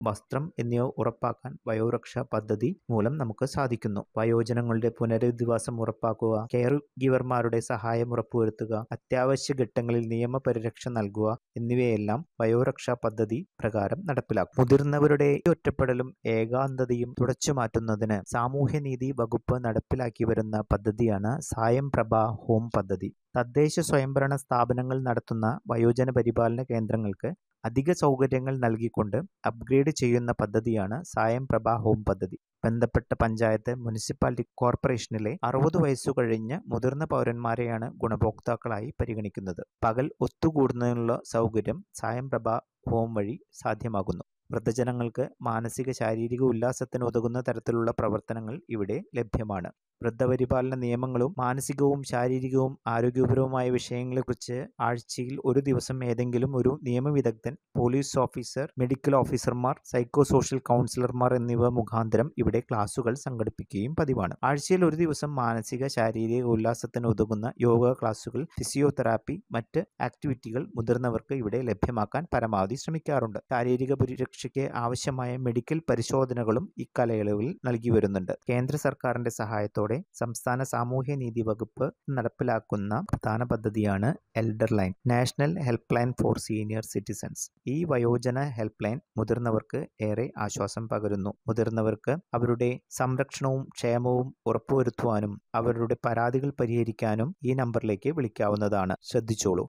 വസ്ത്രം എന്നിവ ഉറപ്പാക്കാൻ വയോരക്ഷാ പദ്ധതി മൂലം നമുക്ക് സാധിക്കുന്നു. വയോജനങ്ങളുടെ പുനരധിവാസം ഉറപ്പാക്കുക, കെയർ ഗിവർമാരുടെ സഹായം ഉറപ്പുവരുത്തുക, അത്യാവശ്യ ഘട്ടങ്ങളിൽ നിയമപരിരക്ഷ നൽകുക എന്നിവയെല്ലാം വയോരക്ഷാ പദ്ധതി പ്രകാരം നടപ്പിലാക്കും. മുതിർന്നവരുടെ ഒറ്റപ്പെടലും ഏകാന്തതയും തുടച്ചുമാറ്റുന്നതിന് സാമൂഹ്യനീതി വകുപ്പ് നടപ്പിലാക്കി വരുന്ന പദ്ധതിയാണ് സായം പ്രഭ ഹോം പദ്ധതി. തദ്ദേശ സ്വയംഭരണ സ്ഥാപനങ്ങൾ നടത്തുന്ന വയോജന പരിപാലന കേന്ദ്രങ്ങൾക്ക് അധിക സൗകര്യങ്ങൾ നൽകിക്കൊണ്ട് അപ്ഗ്രേഡ് ചെയ്യുന്ന പദ്ധതിയാണ് സായം പ്രഭ ഹോം പദ്ധതി. ബന്ധപ്പെട്ട പഞ്ചായത്ത്, മുനിസിപ്പാലിറ്റി കോർപ്പറേഷനിലെ 60 വയസ്സു കഴിഞ്ഞ മുതിർന്ന പൗരന്മാരെയാണ് ഗുണഭോക്താക്കളായി പരിഗണിക്കുന്നത്. പകൽ ഒത്തുകൂടുന്നതിനുള്ള സൗകര്യം സായം പ്രഭ ഹോം വഴി സാധ്യമാകുന്നു. വൃദ്ധജനങ്ങൾക്ക് മാനസിക ശാരീരിക ഉല്ലാസത്തിന് ഉതകുന്ന തരത്തിലുള്ള പ്രവർത്തനങ്ങൾ ഇവിടെ ലഭ്യമാണ്. വൃദ്ധപരിപാലന നിയമങ്ങളും മാനസികവും ശാരീരികവും ആരോഗ്യപരവുമായ വിഷയങ്ങളെക്കുറിച്ച് ആഴ്ചയിൽ ഒരു ദിവസം ഏതെങ്കിലും ഒരു നിയമവിദഗ്ധൻ, പോലീസ് ഓഫീസർ, മെഡിക്കൽ ഓഫീസർമാർ, സൈക്കോ സോഷ്യൽ കൗൺസിലർമാർ എന്നിവ മുഖാന്തരം ഇവിടെ ക്ലാസുകൾ സംഘടിപ്പിക്കുകയും പതിവാണ്. ആഴ്ചയിൽ ഒരു ദിവസം മാനസിക ശാരീരിക ഉല്ലാസത്തിന് ഉതകുന്ന യോഗ ക്ലാസുകൾ, ഫിസിയോതെറാപ്പി, മറ്റ് ആക്ടിവിറ്റികൾ മുതിർന്നവർക്ക് ഇവിടെ ലഭ്യമാക്കാൻ പരമാവധി ശ്രമിക്കാറുണ്ട്. ശാരീരിക പരിരക്ഷയ്ക്ക് ആവശ്യമായ മെഡിക്കൽ പരിശോധനകളും ഇക്കാലയളവിൽ നൽകി വരുന്നുണ്ട്. കേന്ദ്ര സർക്കാരിന്റെ സഹായത്തോടെ സംസ്ഥാന സാമൂഹ്യനീതി വകുപ്പ് നടപ്പിലാക്കുന്ന പ്രധാന പദ്ധതിയാണ് elder line, national help line four senior citizens. ഈ വയോജന ഹെൽപ്പ് ലൈൻ മുതിർന്നവർക്ക് ഏറെ ആശ്വാസം പകരുന്നു. മുതിർന്നവർക്ക് അവരുടെ സംരക്ഷണവും ക്ഷേമവും ഉറപ്പുവരുത്തുവാനും അവരുടെ പരാതികൾ പരിഹരിക്കാനും ഈ നമ്പറിലേക്ക് വിളിക്കാവുന്നതാണ്. ശ്രദ്ധിച്ചോളൂ,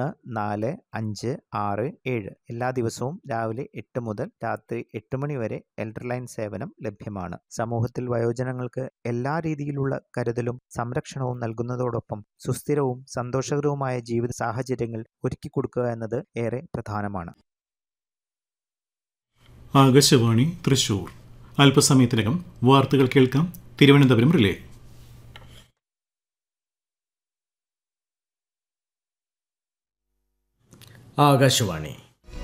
145667. എല്ലാ ദിവസവും രാവിലെ 8 മുതൽ രാത്രി 8 മണി വരെ എൽഡർ ലൈൻ സേവനം ലഭ്യമാണ്. സമൂഹത്തിൽ വയോജനങ്ങൾക്ക് എല്ലാ രീതിയിലുള്ള കരുതലും സംരക്ഷണവും നൽകുന്നതോടൊപ്പം സുസ്ഥിരവും സന്തോഷകരവുമായ ജീവിത സാഹചര്യങ്ങൾ ഒരുക്കിക്കൊടുക്കുക എന്നത് ഏറെ പ്രധാനമാണ്. ആകാശവാണി തൃശൂർ. അല്പസമയത്തിനകം വാർത്തകൾ കേൾക്കാം. തിരുവനന്തപുരം റിലേ. ആകാശവാണി.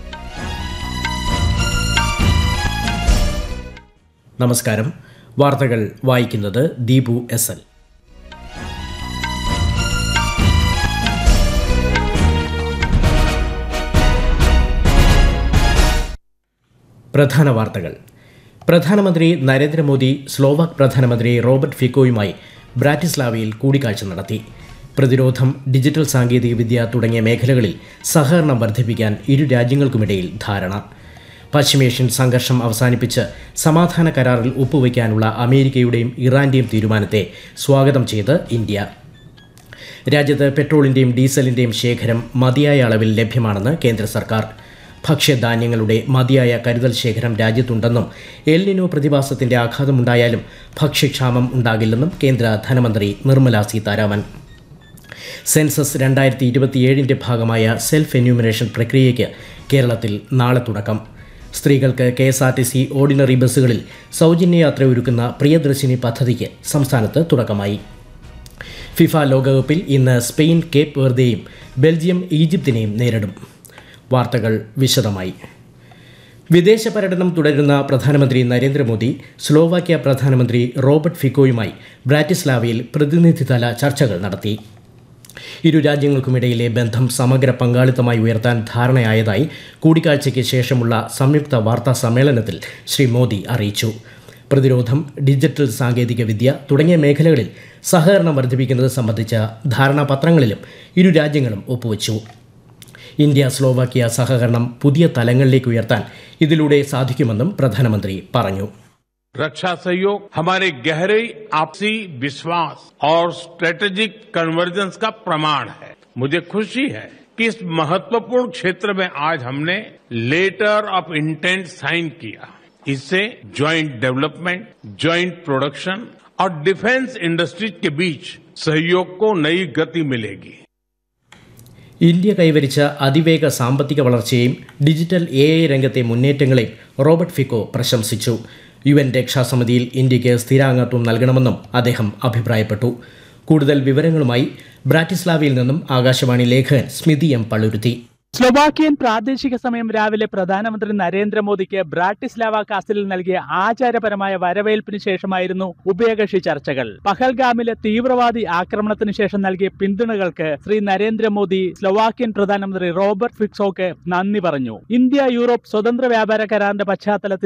നമസ്കാരം. വാർത്തകൾ വായിക്കുന്നത് ദീപു എസ് എൽ. പ്രധാന വാർത്തകൾ. പ്രധാനമന്ത്രി നരേന്ദ്രമോദി സ്ലോവാക് പ്രധാനമന്ത്രി റോബർട്ട് ഫിക്കോയുമായി ബ്രാറ്റിസ്ലാവയിൽ കൂടിക്കാഴ്ച നടത്തി. പ്രതിരോധം, ഡിജിറ്റൽ സാങ്കേതികവിദ്യ തുടങ്ങിയ മേഖലകളിൽ സഹകരണം വർദ്ധിപ്പിക്കാൻ ഇരു രാജ്യങ്ങൾക്കുമിടയിൽ ധാരണ. പശ്ചിമേഷ്യൻ സംഘർഷം അവസാനിപ്പിച്ച് സമാധാന കരാറിൽ ഒപ്പുവയ്ക്കാനുള്ള അമേരിക്കയുടെയും ഇറാന്റെയും തീരുമാനത്തെ സ്വാഗതം ചെയ്ത് ഇന്ത്യ. രാജ്യത്ത് പെട്രോളിന്റെയും ഡീസലിന്റെയും ശേഖരം മതിയായ അളവിൽ ലഭ്യമാണെന്ന് കേന്ദ്ര സർക്കാർ. ഭക്ഷ്യധാന്യങ്ങളുടെ മതിയായ കരുതൽ ശേഖരം രാജ്യത്തുണ്ടെന്നും എൽ നിനോ പ്രതിഭാസത്തിന്റെ ആഘാതമുണ്ടായാലും ഭക്ഷ്യക്ഷാമം ഉണ്ടാകില്ലെന്നും കേന്ദ്ര ധനമന്ത്രി നിർമ്മല സീതാരാമൻ. സെൻസസ് 2027 ഭാഗമായ സെൽഫ് എന്യൂമറേഷൻ പ്രക്രിയയ്ക്ക് കേരളത്തിൽ നാളെ തുടക്കം. സ്ത്രീകൾക്ക് KSRTC ഓർഡിനറി ബസ്സുകളിൽ സൗജന്യ യാത്ര ഒരുക്കുന്ന പ്രിയദർശിനി പദ്ധതിക്ക് സംസ്ഥാനത്ത് തുടക്കമായി. ഫിഫ ലോകകപ്പിൽ ഇന്ന് സ്പെയിൻ കേപ്പ് വെർദെയും ബെൽജിയം ഈജിപ്തിനെയും നേരിടും. വാർത്തകൾ വിശദമായി. വിദേശ പര്യടനം തുടരുന്ന പ്രധാനമന്ത്രി നരേന്ദ്രമോദി സ്ലോവാക്യ പ്രധാനമന്ത്രി റോബർട്ട് ഫിക്കോയുമായി ബ്രാറ്റിസ്ലാവയിൽ പ്രതിനിധിതല ചർച്ചകൾ നടത്തി. ഇരു രാജ്യങ്ങൾക്കുമിടയിലെ ബന്ധം സമഗ്ര പങ്കാളിത്തമായി ഉയർത്താൻ ധാരണയായതായി കൂടിക്കാഴ്ചയ്ക്ക് ശേഷമുള്ള സംയുക്ത വാർത്താ സമ്മേളനത്തിൽ ശ്രീ മോദി അറിയിച്ചു. പ്രതിരോധം, ഡിജിറ്റൽ സാങ്കേതികവിദ്യ തുടങ്ങിയ മേഖലകളിൽ സഹകരണം വർദ്ധിപ്പിക്കുന്നത് സംബന്ധിച്ച ധാരണാപത്രങ്ങളിലും ഇരു രാജ്യങ്ങളും ഒപ്പുവച്ചു. ഇന്ത്യ സ്ലോവാക്യ സഹകരണം പുതിയ തലങ്ങളിലേക്ക് ഉയർത്താൻ ഇതിലൂടെ സാധിക്കുമെന്നും പ്രധാനമന്ത്രി പറഞ്ഞു. रक्षा सहयोग हमारे गहरे आपसी विश्वास और स्ट्रेटेजिक कन्वर्जेंस का प्रमाण है. मुझे खुशी है कि इस महत्वपूर्ण क्षेत्र में आज हमने लेटर ऑफ इंटेंट साइन किया. इससे ज्वाइंट डेवलपमेंट, ज्वाइंट प्रोडक्शन और डिफेंस इंडस्ट्रीज के बीच सहयोग को नई गति मिलेगी. ഇന്ത്യ കൈവരിച്ച അതിവേഗ സാമ്പത്തിക വളർച്ചയെയും ഡിജിറ്റൽ AI രംഗത്തെ മുന്നേറ്റങ്ങളെയും റോബർട്ട് ഫിക്കോ പ്രശംസിച്ചു. UN രക്ഷാസമിതിയിൽ ഇന്ത്യയ്ക്ക് സ്ഥിരാംഗത്വം നൽകണമെന്നും അദ്ദേഹം അഭിപ്രായപ്പെട്ടു. കൂടുതൽ വിവരങ്ങളുമായി ബ്രാറ്റിസ്ലാവയിൽ നിന്നും ആകാശവാണി ലേഖകൻ സ്മിതി M. പള്ളുരുത്തി. സ്ലൊവാക്കിയൻ പ്രാദേശിക സമയം രാവിലെ പ്രധാനമന്ത്രി നരേന്ദ്രമോദിക്ക് ബ്രാട്ടിസ്ലാവ കാസിലിൽ നൽകിയ ആചാരപരമായ വരവേൽപ്പിന് ശേഷമായിരുന്നു ഉഭയകക്ഷി ചർച്ചകൾ. പഹൽഗാമിലെ തീവ്രവാദി ആക്രമണത്തിന് ശേഷം നൽകിയ പിന്തുണകൾക്ക് ശ്രീ നരേന്ദ്രമോദി സ്ലൊവാക്കിയൻ പ്രധാനമന്ത്രി റോബർട്ട് ഫിക്കോയ്ക്ക് നന്ദി പറഞ്ഞു. ഇന്ത്യ യൂറോപ്പ് സ്വതന്ത്ര വ്യാപാര കരാറിന്റെ പശ്ചാത്തലത്തിൽ